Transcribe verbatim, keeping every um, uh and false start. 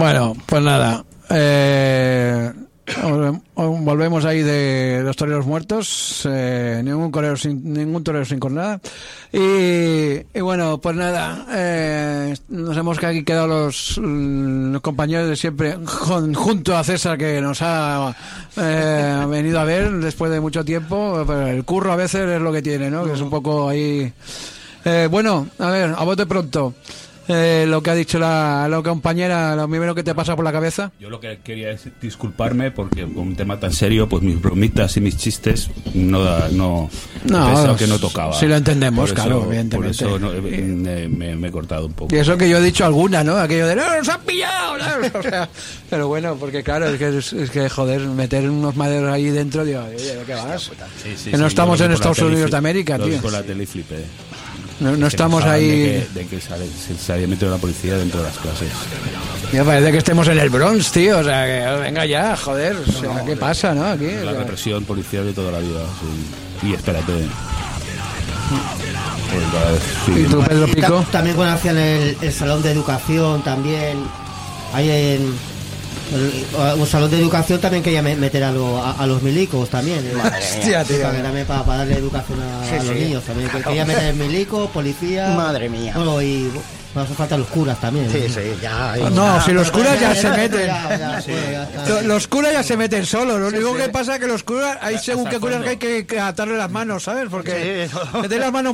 Bueno, pues nada. Eh, volvemos ahí de los toreros muertos. Eh, ningún torero sin ningún torero sin cornada. Y, y bueno, pues nada. Eh, nos hemos aquí quedado los, los compañeros de siempre junto a César, que nos ha eh, venido a ver después de mucho tiempo. El curro a veces es lo que tiene, ¿no? Que es un poco ahí. Eh, bueno, a ver, a bote pronto. Eh, lo que ha dicho la, la compañera, lo primero que te pasa por la cabeza. Yo lo que quería es disculparme porque con un tema tan serio, pues mis bromitas y mis chistes no no, no pensaba que no tocaba. Si lo entendemos, por claro, eso, evidentemente. Por eso no, me, me, me he cortado un poco. Y eso que yo he dicho alguna, ¿no? Aquello de ¡no, nos han pillado! ¿no? O sea, pero bueno, porque claro, es que, es, es que joder, meter unos maderos ahí dentro, digo, oye, ¿de qué vas? Sí, sí, que no sí, estamos en Estados Unidos de América, lo tío. Con la tele flipé. No, no estamos ahí. De que, de que sale, se, se había metido la policía dentro de las clases. Ya parece que estemos en el Bronx, tío. O sea, que venga ya, joder. O sea, no, ¿qué pasa, no? Aquí. La o sea... represión policial de toda la vida. Sí. Y espérate. Pues, sí. ¿Y tú, Pedro Pico? También cuando hacían el, el salón de educación, también. Hay en. El, un salón de educación también quería meter a, lo, a, a los milicos también. Hostia, tío. Para, para darle educación a, sí, a los sí. niños también. Claro. Quería meter milicos, policía. Madre mía. Bueno, y no hace falta los curas también. Sí, sí, ya. No, no, si los curas ya, ya se meten. Ya, ya, sí, ya los curas ya se meten solos. Lo único sí, sí. que pasa es que los curas, hay según Hasta qué curas fondo. que hay que, que atarle las manos, ¿sabes? Porque sí, meter las manos